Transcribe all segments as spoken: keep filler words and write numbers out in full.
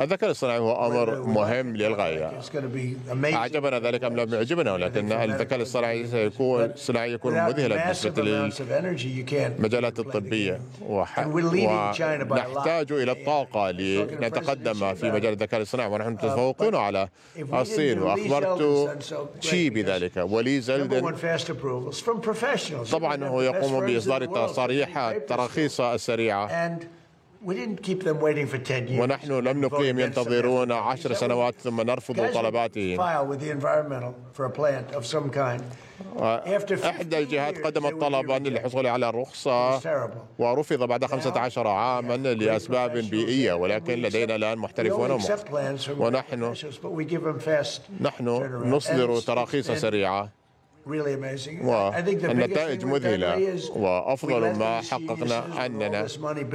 الذكاء الاصطناعي هو أمر مهم للغاية. أعجبنا ذلك أم لم يعجبنا، ولكن الذكاء الاصطناعي سيكون الاصطناعي يكون مذهلا بالنسبة للمجالات الطبية، ونحتاج إلى الطاقة لنتقدم في مجال الذكاء الاصطناعي، ونحن متفوقون على الصين، وأخبرت شي بذلك. ولي زيلدن طبعا هو يقوم بإصدار تصاريح تراخيص السريعة، ونحن لم نقيم ينتظرون عشر سنوات ثم نرفض طلباتهم. إحدى الجهات قدمت طلبا للحصول على الرخصة ورفض بعد خمسة عشر عاما لأسباب بيئية، ولكن لدينا الآن محترفون ونحن نحن نصدر تراخيص سريعة، والنتائج مذهلة. وأفضل ما حققنا أننا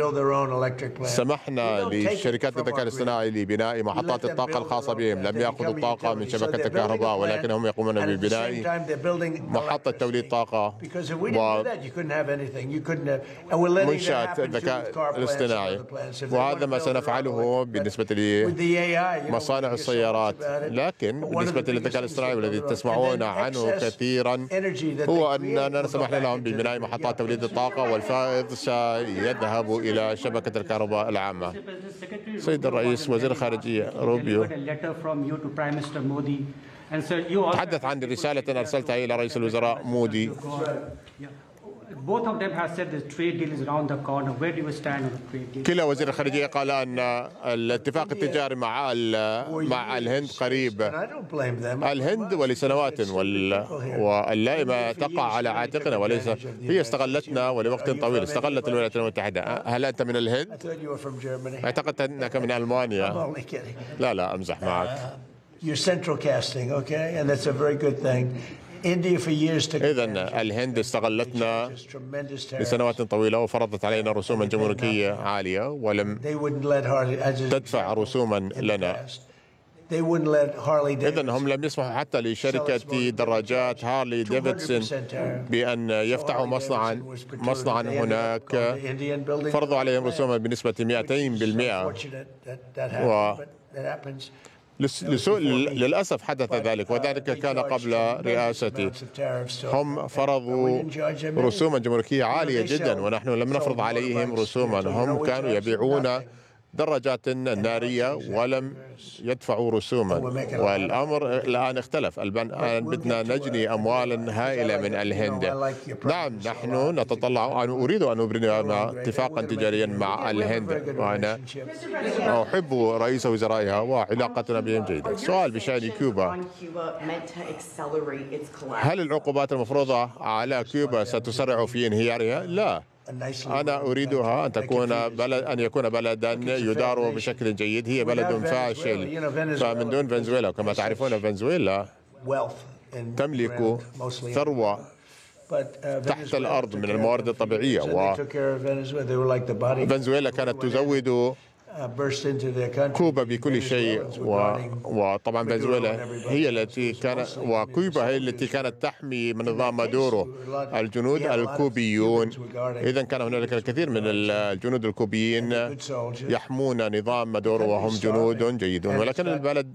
سمحنا لشركات الذكاء الاصطناعي لبناء محطات الطاقة الخاصة بهم. لم يأخذوا الطاقة من شبكة الكهرباء، ولكنهم يقومون ببناء محطة توليد طاقة ومنشأة الذكاء الاصطناعي، وهذا ما سنفعله بالنسبة لمصانع السيارات. لكن بالنسبة للذكاء الاصطناعي والذي تسمعون عنه كثيرا هو أننا سمحنا لهم ببناء محطات توليد الطاقة، والفائض سيذهب إلى شبكة الكهرباء العامة. سيد الرئيس، وزير الخارجية روبيو تحدث عن رسالة أرسلتها إلى رئيس الوزراء مودي. كلا وزير الخارجية قال أن الاتفاق التجاري مع مع الهند قريب. الهند ولسنوات واللائمة تقع على عاتقنا، وليس هي استغلتنا ولوقت طويل. استغلت الولايات المتحدة. هل أنت من الهند؟ اعتقدت أنك من ألمانيا. لا لا أمزح معك. إذن الهند استغلتنا لسنوات طويلة وفرضت علينا رسوما جمركية عالية، ولم تدفع رسوما لنا. إذن هم لم يسمحوا حتى لشركة دراجات هارلي ديفيدسون بأن يفتحوا مصنعا مصنعا هناك. فرضوا عليهم رسوما بنسبة مئتين بالمئة، و للأسف حدث ذلك، وذلك كان قبل رئاستي. هم فرضوا رسوما جمركية عالية جدا، ونحن لم نفرض عليهم رسوما. هم كانوا يبيعون دراجات نارية ولم يدفعوا رسوما، والأمر الآن اختلف. الآن بدنا نجني أموالا هائلة من الهند. نعم نحن نتطلع، أنا أريد أن أبرم اتفاقا تجاريا مع الهند، وأنا أحب رئيس وزرائها وعلاقتنا بهم جيدة. سؤال بشأن كوبا: هل العقوبات المفروضة على كوبا ستسرع في انهيارها؟ لا، أنا أريدها أن تكون بلد أن يكون بلدا يدار بشكل جيد. هي بلد فاشل، فمن دون فنزويلا، كما تعرفون فنزويلا تملك ثروة تحت الأرض من الموارد الطبيعية، وفنزويلا كانت تزود كوبا بكل شيء. و... وطبعا فنزويلا هي التي كانت، وكوبا هي التي كانت تحمي من نظام مادورو الجنود الكوبيون. إذا كان هنالك الكثير من الجنود الكوبيين يحمون نظام مادورو وهم جنود جيدون، ولكن البلد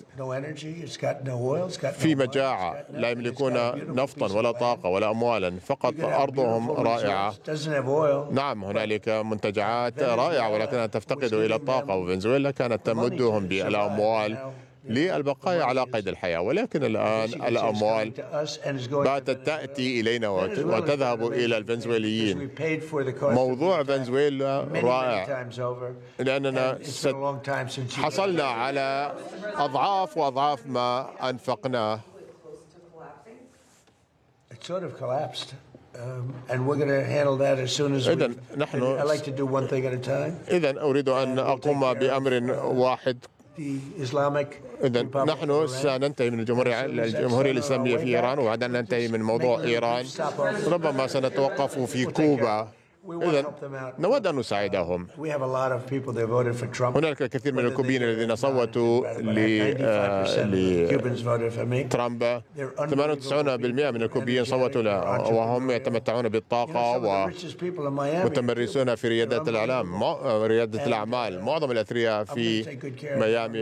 في مجاعة، لا يملكون نفطا ولا طاقة ولا أموالا، فقط أرضهم رائعة. نعم هنالك منتجعات رائعة ولكنها تفتقد إلى الطاقة، وفنزويلا كانت تمدهم بالأموال للبقاء على قيد الحياة، ولكن الآن الأموال باتت تأتي إلينا وتذهب إلى الفنزويليين. موضوع فنزويلا رائع، لأننا حصلنا على أضعاف وأضعاف ما أنفقناه. إذن نحن إذن أريد أن أقوم بأمر واحد. إذن نحن سننتهي من الجمهورية الجمهورية الإسلامية في إيران، وبعدين ننتهي من موضوع إيران. ربما سنتوقف في كوبا. إذن نود أن نساعدهم. هناك الكثير من الكوبيين الذين صوتوا لترامب. ثمانية وتسعين بالمئة من الكوبيين صوتوا له، وهم يتمتعون بالطاقة ومتمرسون في ريادة الأعلام ريادة الأعمال. معظم الأثرياء في ميامي